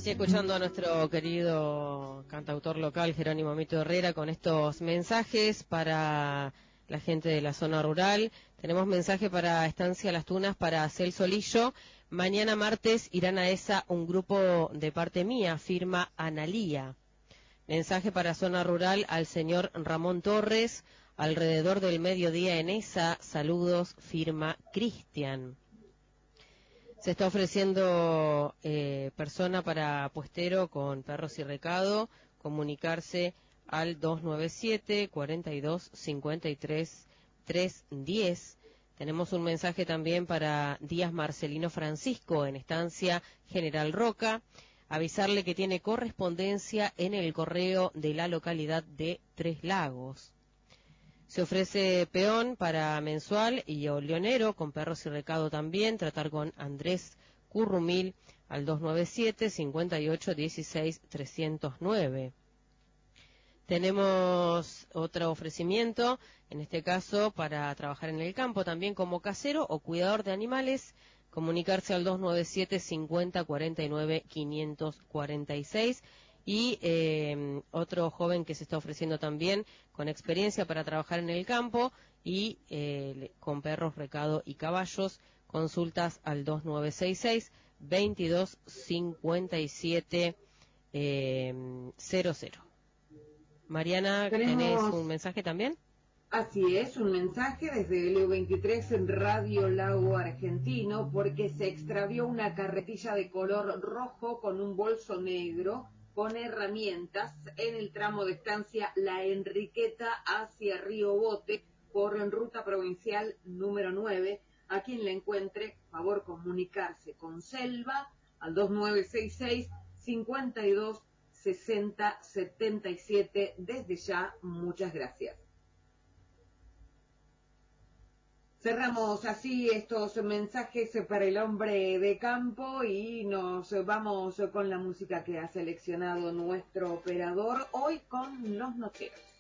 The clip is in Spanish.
Así escuchando a nuestro querido cantautor local Jerónimo Mito Herrera con estos mensajes para la gente de la zona rural. Tenemos mensaje para Estancia Las Tunas para Celso Lillo. Mañana martes irán a esa un grupo de parte mía, firma Analía. Mensaje para zona rural al señor Ramón Torres, alrededor del mediodía en esa, saludos, firma Cristian. Se está ofreciendo persona para puestero con perros y recado, comunicarse al 297-42-53-310. Tenemos un mensaje también para Díaz Marcelino Francisco en Estancia General Roca, avisarle que tiene correspondencia en el correo de la localidad de Tres Lagos. Se ofrece peón para mensual y oleonero con perros y recado también, tratar con Andrés Currumil al 297-58-16-309. Tenemos otro ofrecimiento, en este caso para trabajar en el campo también como casero o cuidador de animales, comunicarse al 297-50-49-546. Y otro joven que se está ofreciendo también con experiencia para trabajar en el campo y con perros, recado y caballos, consultas al 2966-2257-00. Mariana, ¿tenés un mensaje también? Así es, un mensaje desde Helio 23 en Radio Lago Argentino, porque se extravió una carretilla de color rojo con un bolso negro con herramientas en el tramo de Estancia La Enriqueta hacia Río Bote por ruta provincial número 9. A quien la encuentre, favor comunicarse con Selva al 2966-526077. Desde ya, muchas gracias. Cerramos así estos mensajes para el hombre de campo y nos vamos con la música que ha seleccionado nuestro operador hoy con los nocheros.